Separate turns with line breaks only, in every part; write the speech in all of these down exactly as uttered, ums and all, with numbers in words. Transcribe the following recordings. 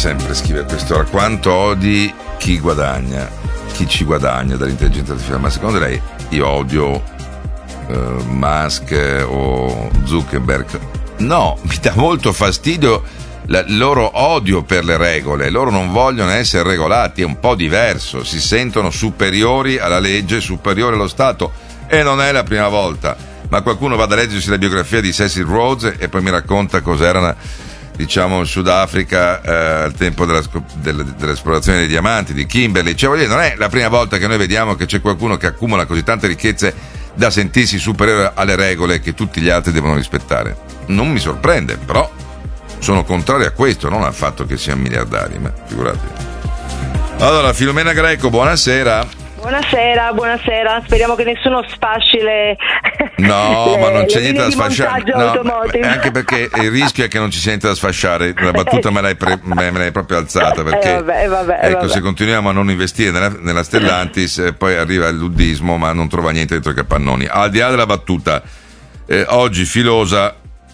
sempre scrive a quest'ora: quanto odi chi guadagna, chi ci guadagna dall'intelligenza artificiale. Ma secondo lei io odio uh, Musk o Zuckerberg? No, mi dà molto fastidio la, il loro odio per le regole. Loro non vogliono essere regolati, è un po' diverso, si sentono superiori alla legge, superiori allo Stato, e non è la prima volta. Ma qualcuno vada a leggersi la biografia di Cecil Rhodes e poi mi racconta cos'era, diciamo, il Sudafrica eh, al tempo della, della, dell'esplorazione dei diamanti, di Kimberley. Cioè, voglio dire, non è la prima volta che noi vediamo che c'è qualcuno che accumula così tante ricchezze da sentirsi superiore alle regole che tutti gli altri devono rispettare. Non mi sorprende, però sono contrario a questo, non al fatto che siano miliardari, ma figurati. Allora, Filomena Greco, buonasera.
Buonasera, buonasera, speriamo che nessuno sfasci le
No,
le,
ma non c'è niente da
sfasciare.
No, anche perché il rischio è che non ci sia niente da sfasciare. La battuta me l'hai, pre, me l'hai proprio alzata, perché
eh vabbè, vabbè,
ecco,
vabbè.
Se continuiamo a non investire nella, nella Stellantis, eh, poi arriva il luddismo, ma non trova niente dentro i capannoni. Al di là della battuta, eh, oggi Filosa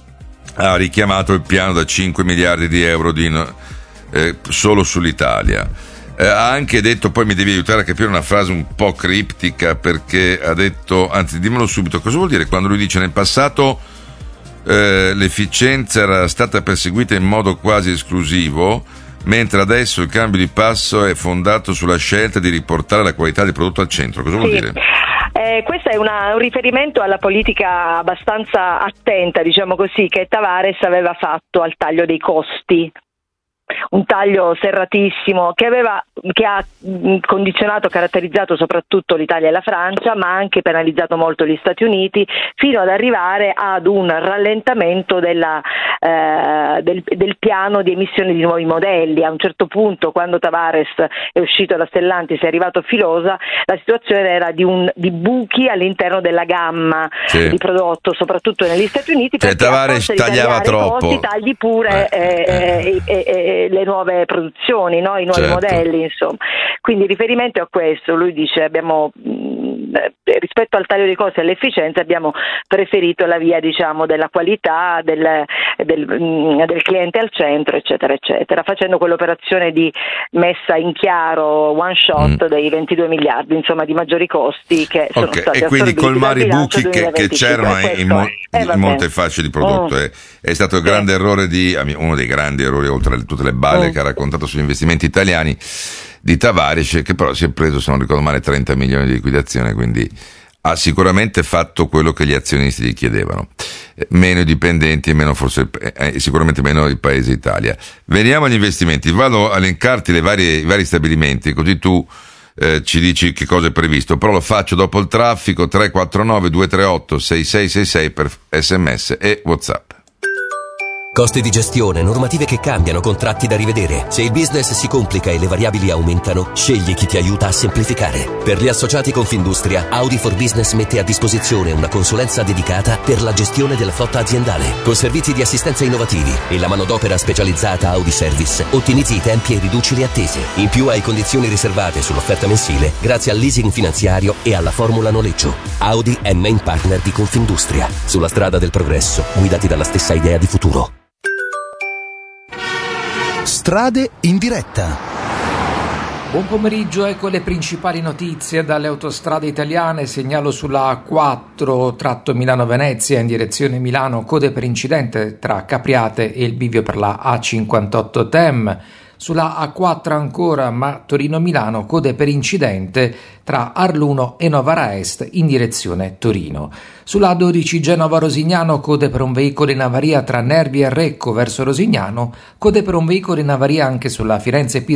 ha richiamato il piano da cinque miliardi di euro di, eh, solo sull'Italia. Eh, ha anche detto, poi mi devi aiutare a capire una frase un po' criptica, perché ha detto, anzi dimmelo subito, cosa vuol dire quando lui dice nel passato eh, l'efficienza era stata perseguita in modo quasi esclusivo, mentre adesso il cambio di passo è fondato sulla scelta di riportare la qualità del prodotto al centro. Cosa vuol
Sì.
dire?
Eh, questo è una, un riferimento alla politica abbastanza attenta, diciamo così, che Tavares aveva fatto al taglio dei costi. Un taglio serratissimo che aveva che ha condizionato, caratterizzato soprattutto l'Italia e la Francia, ma anche penalizzato molto gli Stati Uniti, fino ad arrivare ad un rallentamento della, eh, del, del piano di emissione di nuovi modelli. A un certo punto, quando Tavares è uscito da Stellantis, è arrivato Filosa, la situazione era di, un, di buchi all'interno della gamma sì. di prodotto, soprattutto negli Stati Uniti,
cioè,
perché
Tavares tagliava troppo,
costi, tagli pure eh, eh, eh, eh, eh, le nuove produzioni, no? I nuovi certo. modelli, insomma. Quindi riferimento a questo, lui dice abbiamo mh, rispetto al taglio dei costi e all'efficienza abbiamo preferito la via, diciamo, della qualità, del, del, mh, del cliente al centro, eccetera, eccetera, facendo quell'operazione di messa in chiaro one shot mm. dei ventidue miliardi, insomma, di maggiori costi che sono
okay.
stati
e quindi
assorbiti
colmare i buchi che, che c'erano
questo,
in, mo-
eh,
in molte fasce di prodotto. Mm. È, è stato il grande sì. errore di uno dei grandi errori, oltre a tutte le balle mm. che ha raccontato sugli investimenti italiani, di Tavares, che però si è preso, se non ricordo male, trenta milioni di liquidazione, quindi ha sicuramente fatto quello che gli azionisti gli chiedevano. Meno i dipendenti e meno forse eh, sicuramente meno il paese Italia. Veniamo agli investimenti, vado a elencarti le varie, i vari stabilimenti, così tu eh, ci dici che cosa è previsto, però lo faccio dopo il traffico. Tre quattro nove due tre otto sei sei sei sei per sms e WhatsApp.
Costi di gestione, normative che cambiano, contratti da rivedere. Se il business si complica e le variabili aumentano, scegli chi ti aiuta a semplificare. Per gli associati Confindustria, Audi for Business mette a disposizione una consulenza dedicata per la gestione della flotta aziendale. Con servizi di assistenza innovativi e la manodopera specializzata Audi Service, ottimizzi i tempi e riduci le attese. In più hai condizioni riservate sull'offerta mensile grazie al leasing finanziario e alla formula noleggio. Audi è main partner di Confindustria. Sulla strada del progresso, guidati dalla stessa idea di futuro.
Strade in diretta.
Buon pomeriggio, ecco le principali notizie dalle autostrade italiane. Segnalo sulla A quattro tratto Milano-Venezia in direzione Milano, code per incidente tra Capriate e il bivio per la A cinquantotto Tem. Sulla A quattro ancora, ma Torino-Milano, code per incidente tra Arluno e Novara Est in direzione Torino. Sulla A dodici Genova-Rosignano, code per un veicolo in avaria tra Nervi e Recco verso Rosignano, code per un veicolo in avaria anche sulla Firenze